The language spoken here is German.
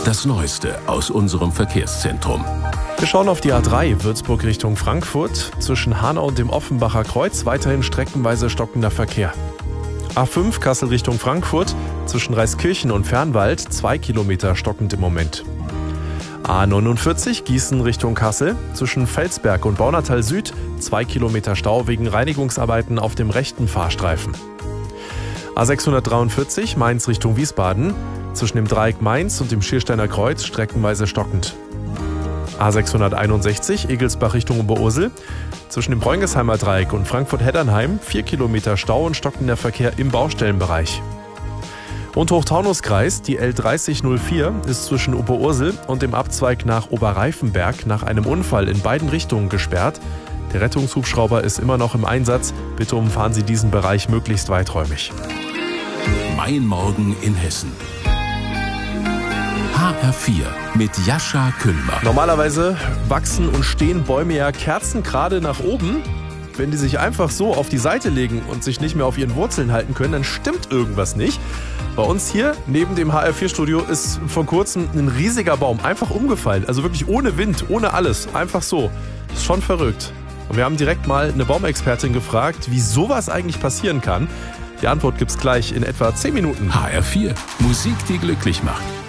Das Neueste aus unserem Verkehrszentrum. Wir schauen auf die A3 Würzburg Richtung Frankfurt. Zwischen Hanau und dem Offenbacher Kreuz weiterhin streckenweise stockender Verkehr. A5 Kassel Richtung Frankfurt. Zwischen Reiskirchen und Fernwald 2 Kilometer stockend im Moment. A49 Gießen Richtung Kassel. Zwischen Felsberg und Baunatal Süd 2 Kilometer Stau wegen Reinigungsarbeiten auf dem rechten Fahrstreifen. A643 Mainz Richtung Wiesbaden. Zwischen dem Dreieck Mainz und dem Schiersteiner Kreuz streckenweise stockend. A661 Egelsbach Richtung Oberursel. Zwischen dem Bräungesheimer Dreieck und Frankfurt-Heddernheim 4 Kilometer Stau und stockender Verkehr im Baustellenbereich. Und Hochtaunuskreis, die L3004 ist zwischen Oberursel und dem Abzweig nach Oberreifenberg nach einem Unfall in beiden Richtungen gesperrt. Der Rettungshubschrauber ist immer noch im Einsatz. Bitte umfahren Sie diesen Bereich möglichst weiträumig. Mein Morgen in Hessen. HR4 mit Jascha Küllmer. Normalerweise wachsen und stehen Bäume ja kerzengerade nach oben. Wenn die sich einfach so auf die Seite legen und sich nicht mehr auf ihren Wurzeln halten können, dann stimmt irgendwas nicht. Bei uns hier neben dem HR4-Studio ist vor kurzem ein riesiger Baum einfach umgefallen. Also wirklich ohne Wind, ohne alles. Einfach so. Ist schon verrückt. Und wir haben direkt mal eine Baumexpertin gefragt, wie sowas eigentlich passieren kann. Die Antwort gibt's gleich in etwa 10 Minuten. HR4, Musik, die glücklich macht.